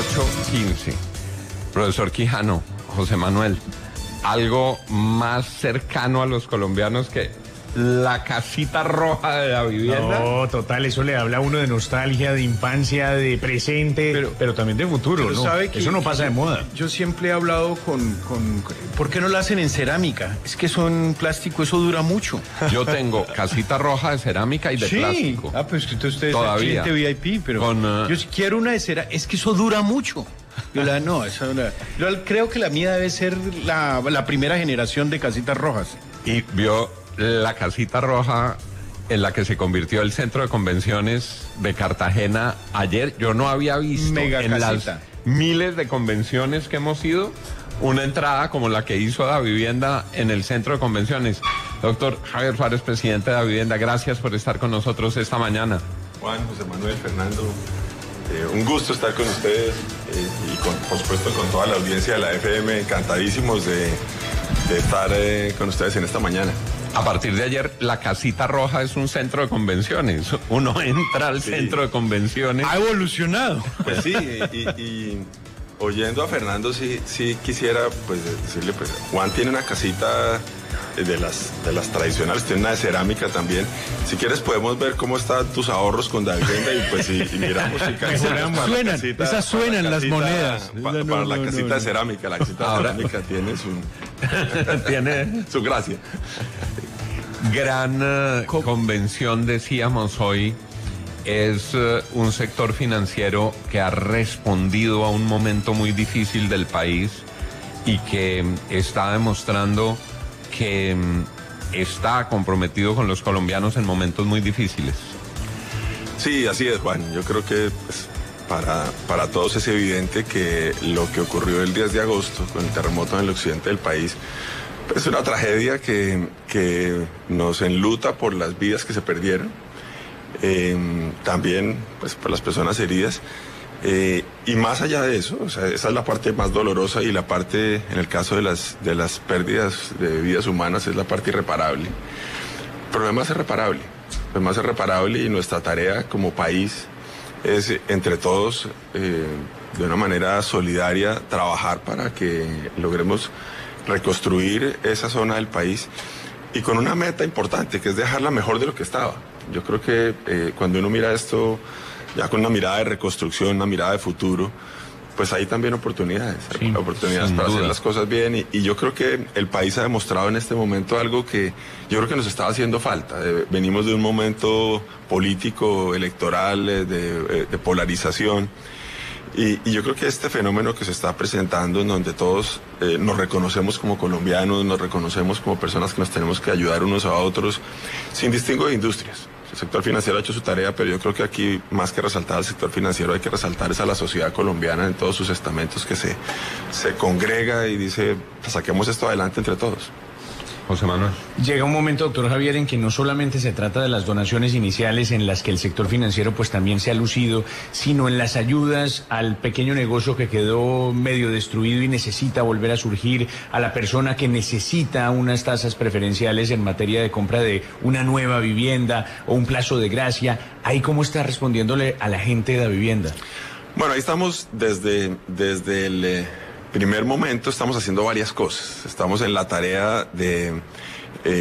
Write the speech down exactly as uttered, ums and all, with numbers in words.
ocho quince. Profesor Quijano, José Manuel, algo más cercano a los colombianos que la casita roja de la vivienda. No, total, eso le habla a uno de nostalgia, de infancia, de presente, pero, pero también de futuro, ¿no? Sabe que, eso no pasa de moda. Yo siempre he hablado con, con... ¿Por qué no lo hacen en cerámica? Es que eso en plástico, eso dura mucho. Yo tengo casita roja de cerámica y de sí. plástico. Ah, pues que usted es todavía cliente V I P, pero con, uh... yo si quiero una de cera, es que eso dura mucho. Yo la, no, eso la, yo creo que la mía debe ser la, la primera generación de casitas rojas. Y vio la casita roja en la que se convirtió el centro de convenciones de Cartagena ayer. Yo no había visto Mega en casita. Las miles de convenciones que hemos ido una entrada como la que hizo Da Vivienda en el centro de convenciones. Doctor Javier Fares, presidente de Da Vivienda, gracias por estar con nosotros esta mañana. Juan, José Manuel, Fernando, eh, un gusto estar con ustedes eh, y con, por supuesto con toda la audiencia de la F M, encantadísimos de, de estar eh, con ustedes en esta mañana. A partir de ayer, la casita roja es un centro de convenciones. Uno entra al sí. centro de convenciones. Ha evolucionado. Pues sí, y, y, y oyendo a Fernando, sí, sí quisiera pues decirle, pues Juan tiene una casita de las, de las tradicionales, tiene una de cerámica también. Si quieres podemos ver cómo están tus ahorros con Da Vivienda y pues y, y miramos si mejoramos. Suenan, casita, esas suenan la casita, las monedas. Pa, para no, la casita no, no. de cerámica, la casita Ahora, de cerámica tiene su, tiene su gracia. Gran uh, convención, decíamos hoy, es uh, un sector financiero que ha respondido a un momento muy difícil del país y que um, está demostrando que um, está comprometido con los colombianos en momentos muy difíciles. Sí, así es, Juan. Yo creo que pues, para, para todos es evidente que lo que ocurrió el diez de agosto con el terremoto en el occidente del país es una tragedia que, que nos enluta por las vidas que se perdieron, eh, también pues, por las personas heridas, eh, y más allá de eso, o sea, esa es la parte más dolorosa y la parte, en el caso de las, de las pérdidas de vidas humanas, es la parte irreparable. El problema es irreparable, el problema es irreparable y nuestra tarea como país es, entre todos, eh, de una manera solidaria, trabajar para que logremos reconstruir esa zona del país y con una meta importante que es dejarla mejor de lo que estaba. Yo creo que eh, cuando uno mira esto ya con una mirada de reconstrucción, una mirada de futuro, pues hay también oportunidades, sí, oportunidades para duda. hacer las cosas bien y, y yo creo que el país ha demostrado en este momento algo que yo creo que nos estaba haciendo falta. Eh, venimos de un momento político, electoral, eh, de, eh, de polarización. Y, y yo creo que este fenómeno que se está presentando, en donde todos eh, nos reconocemos como colombianos, nos reconocemos como personas que nos tenemos que ayudar unos a otros, sin distingo de industrias. El sector financiero ha hecho su tarea, pero yo creo que aquí, más que resaltar al sector financiero, hay que resaltar es a la sociedad colombiana en todos sus estamentos que se, se congrega y dice, saquemos esto adelante entre todos. José Manuel. Llega un momento, doctor Javier, en que no solamente se trata de las donaciones iniciales en las que el sector financiero pues también se ha lucido, sino en las ayudas al pequeño negocio que quedó medio destruido y necesita volver a surgir, a la persona que necesita unas tasas preferenciales en materia de compra de una nueva vivienda o un plazo de gracia. ¿Ahí cómo está respondiéndole a la gente de Da Vivienda? Bueno, ahí estamos desde, desde el... Eh... primer momento estamos haciendo varias cosas. Estamos en la tarea de